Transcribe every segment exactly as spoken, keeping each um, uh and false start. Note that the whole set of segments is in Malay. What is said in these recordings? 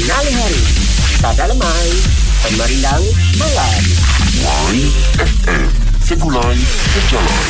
Nali hari, Sada Lemai, Pemerindang Malam. Y F M, Segulai Sejalan.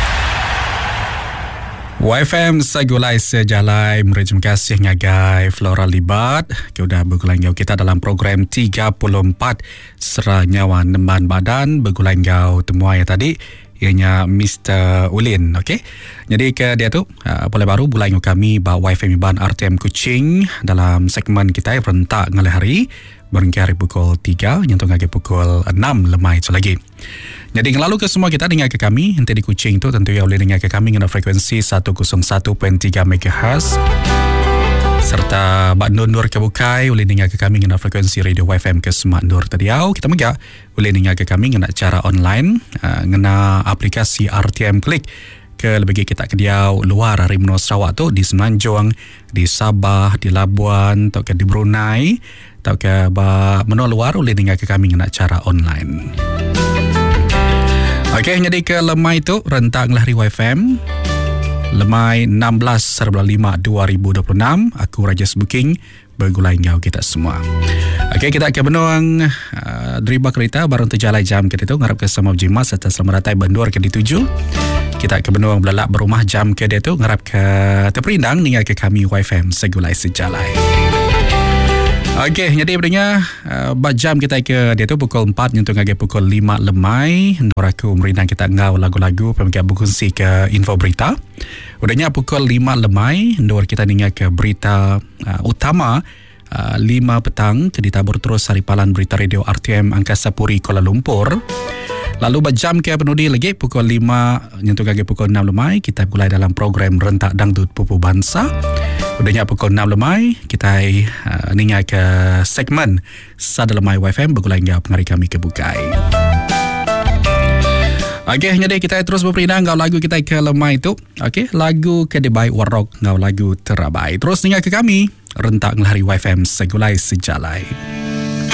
Y F M Segulai Sejalai. Terima kasih ngagai Flora Libat. Kita sudah bergulai kita dalam program tiga puluh empat Serah Nyawa Neman Badan. Bergulai ngau temuan yang tadi ianya Mister Ulin. Okey. Jadi ke dia tu uh, boleh baru bulai ngau kami ba Y F M Iban R T M Kuching dalam segmen kita rentak ngalih hari berengkari pukul tiga nyentuh ngagi pukul enam lemai tu lagi. Jadi ngelalu ke semua kita dengar ke kami nanti di Kuching tu tentu ya boleh dengar ke kami dengan frekuensi seratus satu perpuluhan tiga megahertz serta Bak Nur ke Bukai boleh dengar ke kami dengan frekuensi radio Y F M ke Semak Nur tadiau. Kita megak boleh dengar ke kami dengan cara online uh, ngena aplikasi R T M Klik ke lebih kita ke dia luar dari Menua Sarawak tu di Semenanjung, di Sabah, di Labuan, atau ke di Brunei, atau ke menua luar boleh dengar ke kami dengan cara online. Okey, jadi ke lemai tu rentak ngelahri Y F M lemai enam belas lima dua ribu dua puluh enam. Aku Rajas Booking bergulai ngau kita semua. Okey, kita ke benuang uh, deriba kereta barang terjalai jam kita tu ngarap ke sama berjimat serta selamat datang bendur ke dituju. Kita ke benuang belalak berumah jam ke dia tu ngarap ke terperindang dengan ke kami Y F M Segulai Sejalai. Okey, jadi berdengar uh, bat jam kita ke dia tu pukul empat nyentuh ngagi pukul lima lemai. Nur aku merindang kita ngau lagu-lagu pemikiran berkongsi ke info berita. Udahnya pukul lima lemai, nur kita dengar ke berita uh, utama uh, lima petang ke ditabur terus haripalan berita radio R T M Angkasa Puri Kuala Lumpur. Lalu berjam ke penudi lagi pukul lima nyentuh ngagi pukul enam lemai kita mulai dalam program Rentak Dangdut Pupu Bangsa. Udahnya pukul enam lemai kita uh, ningai ke segmen Sada Lemai Y F M bergulai ngau pengari kami ke Bukai. Okey, jadi kita terus berperindang ngau lagu kita ke lemai tu. Okey, lagu Kedebai Warok ngau lagu Terabai. Terus ningai ke kami Rentak Ngelahari Y F M Segulai Sejalai.